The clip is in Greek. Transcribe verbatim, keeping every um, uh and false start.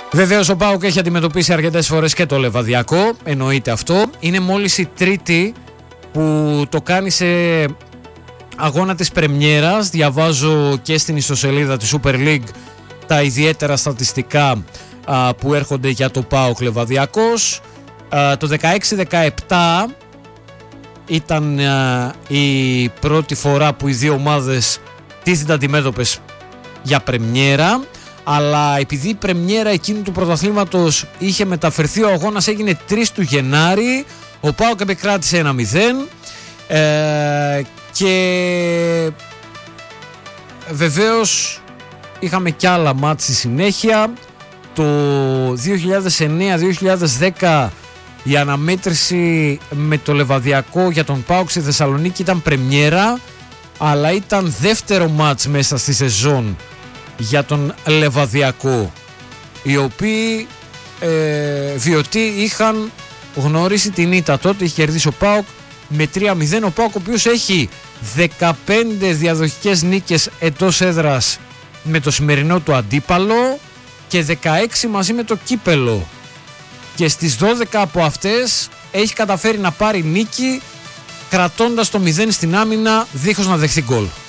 Βεβαίως ο ΠΑΟΚ έχει αντιμετωπίσει αρκετές φορές και το Λεβαδιακό, εννοείται αυτό. Είναι μόλις η τρίτη που το κάνει σε αγώνα της πρεμιέρας. Διαβάζω και στην ιστοσελίδα της Super League τα ιδιαίτερα στατιστικά α, που έρχονται για το ΠΑΟΚ Λεβαδιακός. Α, το δεκαέξι δεκαεπτά ήταν α, η πρώτη φορά που οι δύο ομάδες τίθενται αντιμέτωπες για πρεμιέρα, αλλά επειδή η πρεμιέρα εκείνου του πρωταθλήματος είχε μεταφερθεί, ο αγώνας έγινε τρεις του Γενάρη, ο ΠΑΟΚ επικράτησε ένα μηδέν ε, και βεβαίως είχαμε κι άλλα μάτς στη συνέχεια. Το δύο χιλιάδες εννέα δύο χιλιάδες δέκα η αναμέτρηση με το Λεβαδιακό για τον ΠΑΟΚ στη Θεσσαλονίκη ήταν πρεμιέρα, αλλά ήταν δεύτερο μάτς μέσα στη σεζόν για τον Λεβαδιακό, οι οποίοι ε, διότι είχαν γνωρίσει την ήττα. Τότε είχε κερδίσει ο ΠΑΟΚ με τρία μηδέν. Ο ΠΑΟΚ ο οποίος έχει δεκαπέντε διαδοχικές νίκες εντός έδρας με το σημερινό του αντίπαλο και δεκαέξι μαζί με το κύπελο, και στις δώδεκα από αυτές έχει καταφέρει να πάρει νίκη κρατώντας το μηδέν στην άμυνα δίχως να δεχθεί γκολ.